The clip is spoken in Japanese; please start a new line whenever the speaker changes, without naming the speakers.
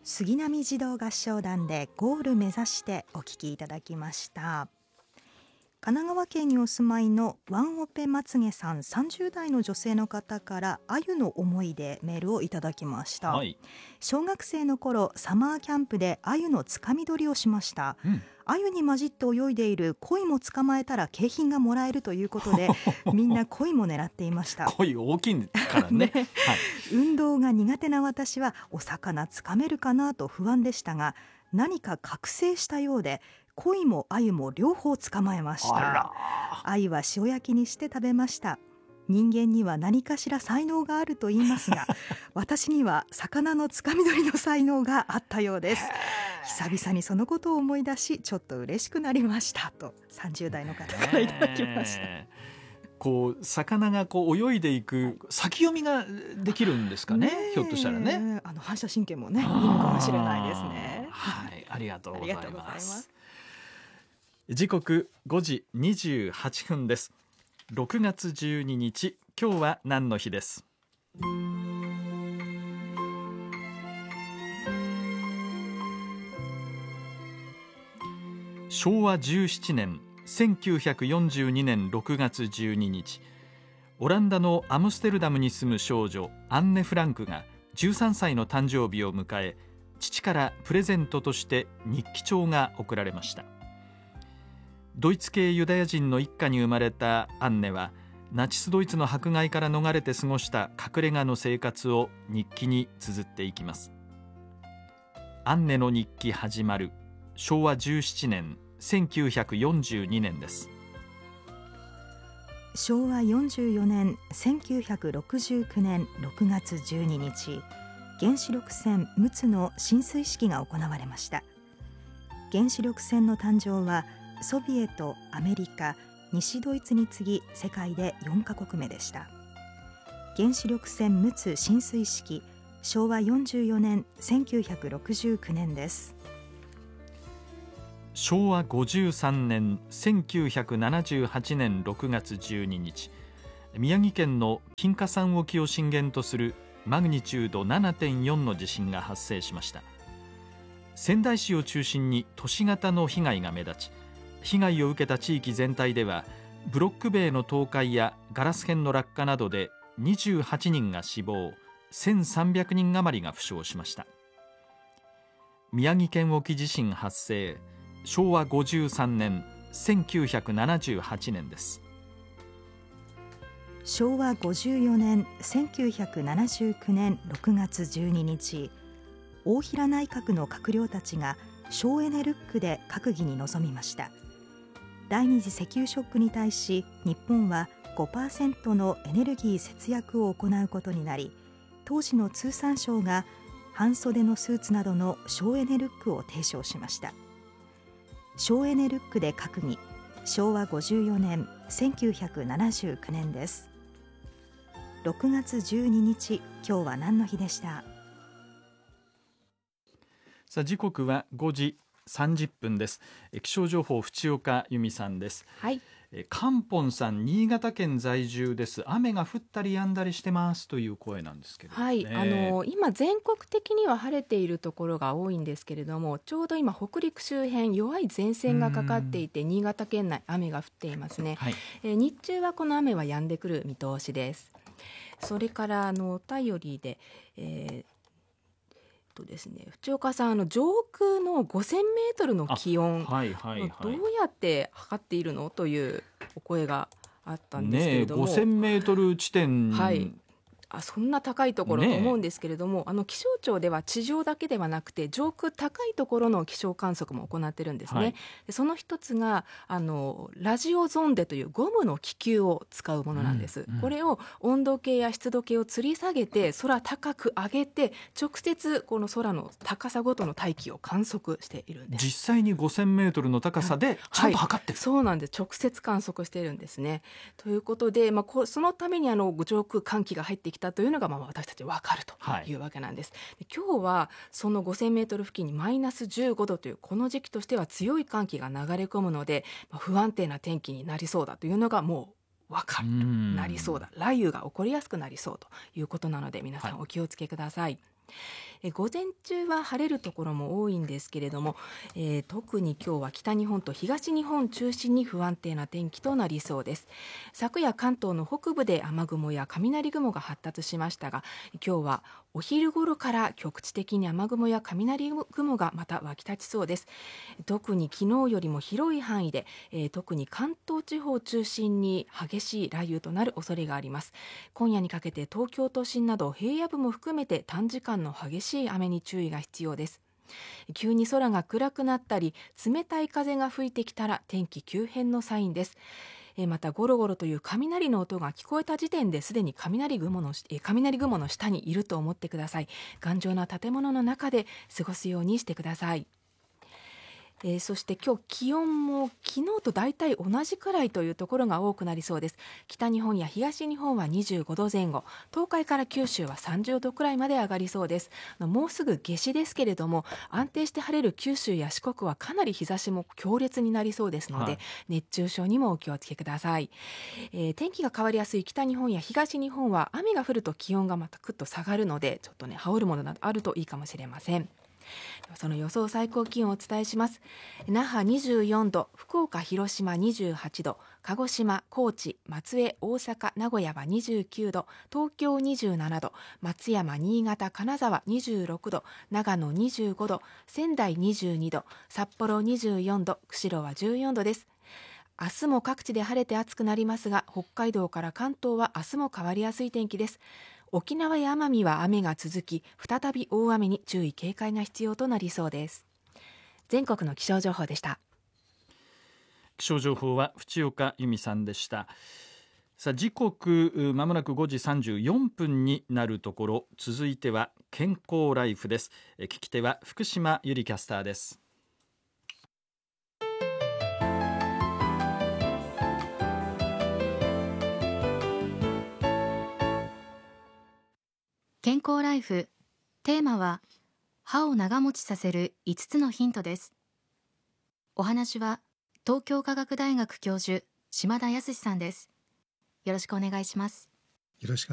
杉並児童合唱団でゴール目指してお聴きいただきました。神奈川県にお住まいのワンオペまつげさん30代の女性の方からあゆの思いでメールをいただきました、小学生の頃サマーキャンプであゆのつかみ取りをしました、あゆに混じって泳いでいる鯉も捕まえたら景品がもらえるということでみんな鯉も狙っていました。
鯉大きいからね
運動が苦手な私はお魚つかめるかなと不安でしたが、何か覚醒したようで鯉も鮎も両方捕まえました。鮎は塩焼きにして食べました。人間には何かしら才能があると言いますが私には魚のつかみ取りの才能があったようです。久々にそのことを思い出しちょっと嬉しくなりましたと30代の方からいただきました。
こう魚がこう泳いでいく先読みができるんですかね、ひょっとしたらね。
反射神経もねいいのかもしれないですね。
ありがとうございます。時刻5時28分です。6月12日、今日は何の日です。昭和17年1942年6月12日、オランダのアムステルダムに住む少女アンネ・フランクが13歳の誕生日を迎え、父からプレゼントとして日記帳が贈られました。ドイツ系ユダヤ人の一家に生まれたアンネは、ナチスドイツの迫害から逃れて過ごした隠れ家の生活を日記に綴っていきます。アンネの日記始まる、昭和17年1942年です。
昭和44年1969年6月12日、原子力船陸奥の進水式が行われました。原子力船の誕生はソビエト、アメリカ、西ドイツに次ぎ世界で4カ国目でした。原子力船陸奥進水式、昭和44年1969年です。
昭和53年1978年6月12日、宮城県の金華山沖を震源とするマグニチュード 7.4 の地震が発生しました。仙台市を中心に都市型の被害が目立ち、被害を受けた地域全体ではブロック塀の倒壊やガラス片の落下などで28人が死亡、1300人余りが負傷しました。宮城県沖地震発生、昭和53年1978年です。
昭和54年1979年6月12日、大平内閣の閣僚たちが省エネルックで閣議に臨みました。第二次石油ショックに対し日本は 5% のエネルギー節約を行うことになり、当時の通産省が半袖のスーツなどの省エネルックを提唱しました。省エネルックで閣議、昭和54年1979年です。6月12日、今日は何の日でした。
さあ、時刻は5時30分です。気象情報、縁岡由美さんです。かんぽんさん、新潟県在住です。雨が降ったり止んだりしてますという声なんですけど、
今全国的には晴れているところが多いんですけれども、ちょうど今北陸周辺弱い前線がかかっていて新潟県内雨が降っていますね。日中はこの雨は止んでくる見通しです。それからお便りで、ですね、藤岡さん、上空の5000メートルの気温、どうやって測っているのというお声があったんですけれども、
5000メートル地点、
そんな高いところと思うんですけれども、気象庁では地上だけではなくて上空高いところの気象観測も行っているんですね。でその一つがラジオゾンデというゴムの気球を使うものなんです。これを温度計や湿度計を吊り下げて空高く上げて直接この空の高さごとの大気を観測しているんです。
実際に5000メートルの高さでちゃんと測ってる、
そうなんです。直接観測しているんですね。ということで、そのために上空寒気が入ってきたというのが私たち分かるというわけなんです。今日はその5000メートル付近にマイナス15度というこの時期としては強い寒気が流れ込むので、不安定な天気になりそうだというのがもう分かる。なりそうだ、雷雨が起こりやすくなりそうということなので皆さんお気をつけください。 午前中は晴れるところも多いんですけれども、特に今日は北日本と東日本中心に不安定な天気となりそうです。昨夜関東の北部で雨雲や雷雲が発達しましたが、今日はお昼頃から局地的に雨雲や雷雲がまた湧き立ちそうです。特に昨日よりも広い範囲で、特に関東地方を中心に激しい雷雨となる恐れがあります。今夜にかけて東京都心など平野部も含めて短時間の激しい雨に注意が必要です。急に空が暗くなったり冷たい風が吹いてきたら天気急変のサインです。またゴロゴロという雷の音が聞こえた時点ですでに雷雲の下にいると思ってください。頑丈な建物の中で過ごすようにしてください。そして今日気温も昨日と大体同じくらいというところが多くなりそうです。北日本や東日本は25度前後、東海から九州は30度くらいまで上がりそうです。もうすぐ夏至ですけれども、安定して晴れる九州や四国はかなり日差しも強烈になりそうですので、熱中症にもお気をつけください。天気が変わりやすい北日本や東日本は雨が降ると気温がまたぐっと下がるので、ちょっと羽織るものなどあるといいかもしれません。その予想最高気温をお伝えします。那覇24度、福岡、広島28度、鹿児島、高知、松江、大阪、名古屋は29度、東京27度、松山、新潟、金沢26度、長野25度、仙台22度、札幌24度、釧路は14度です。明日も各地で晴れて暑くなりますが、北海道から関東は明日も変わりやすい天気です。沖縄や奄美は雨が続き、再び大雨に注意警戒が必要となりそうです。全国の気象情報でした。
気象情報は淵岡由美さんでした。さあ、時刻まもなく5時34分になるところ、続いては健康ライフです。聞き手は福島由里キャスターです。
健康ライフ、テーマは歯を長持ちさせる5つのヒントです。お話は東京科学大学教授島田康さんです。よろしくお願いします。
よろしく